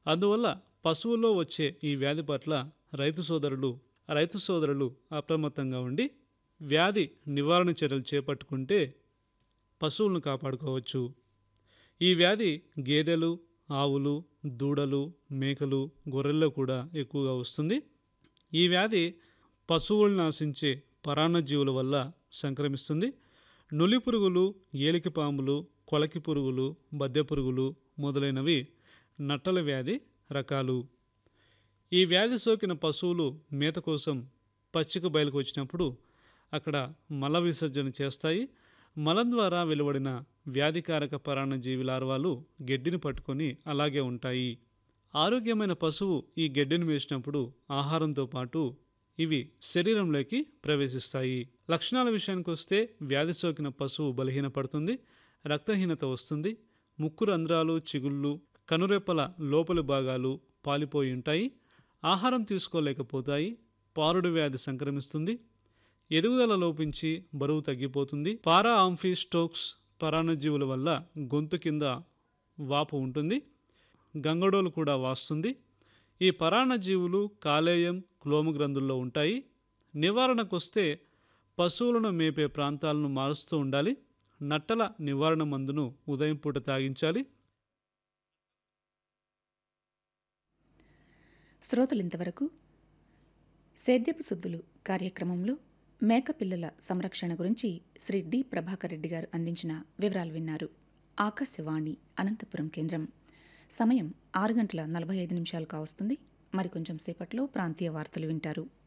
అందువల్ల పశువుల్లో వచ్చే ఈ వ్యాధి పట్ల రైతు సోదరులు అప్రమత్తంగా ఉండి వ్యాధి నివారణ చర్యలు చేపట్టుకుంటే పశువులను కాపాడుకోవచ్చు. ఈ వ్యాధి గేదెలు, ఆవులు, దూడలు, మేకలు, గొర్రెల్లో కూడా ఎక్కువగా వస్తుంది. ఈ వ్యాధి పశువులను ఆశించే పరాన్నజీవుల వల్ల సంక్రమిస్తుంది. నులి పురుగులు, ఏలికి పాములు, కొలకి పురుగులు, బద్దె పురుగులు మొదలైనవి నట్టల వ్యాధి రకాలు. ఈ వ్యాధి సోకిన పశువులు మేత కోసం పచ్చిక బయలుకు వచ్చినప్పుడు అక్కడ మల విసర్జన చేస్తాయి. మలం ద్వారా వెలువడిన వ్యాధికారక పరాన్నజీవి లార్వాలు గెడ్డిని పట్టుకొని అలాగే ఉంటాయి. ఆరోగ్యమైన పశువు ఈ గెడ్డిని వేసినప్పుడు ఆహారంతో పాటు ఇవి శరీరంలోకి ప్రవేశిస్తాయి. లక్షణాల విషయానికి వస్తే వ్యాధి సోకిన పశువు బలహీనపడుతుంది, రక్తహీనత వస్తుంది, ముక్కు రంధ్రాలు, చిగుళ్ళు, కనురెప్పల లోపలి భాగాలు పాలిపోయి ఉంటాయి, ఆహారం తీసుకోలేకపోతాయి, పారుడు వ్యాధి సంక్రమిస్తుంది, ఎదుగుదల లోపించి బరువు తగ్గిపోతుంది, పారా ఆంఫీ స్టోక్స్ పరాన్నజీవుల వల్ల గొంతు కింద వాపు ఉంటుంది, గంగడోలు కూడా వాస్తుంది. ఈ పరాన్నజీవులు కాలేయం, క్లోము గ్రంథుల్లో ఉంటాయి. నివారణకొస్తే పశువులను మేపే ప్రాంతాలను మారుస్తూ ఉండాలి. నట్టల నివారణ మందును ఉదయం పూట తాగించాలి. శ్రోతలింతవరకు సేద్యపు సుద్దులు కార్యక్రమంలో మేకపిల్లల సంరక్షణ గురించి శ్రీ డి ప్రభాకర్ రెడ్డి గారు అందించిన వివరాలు విన్నారు. ఆకాశవాణి అనంతపురం కేంద్రం. సమయం 6:45 కావస్తుంది. మరికొంచెం సేపట్లో ప్రాంతీయ వార్తలు వింటారు.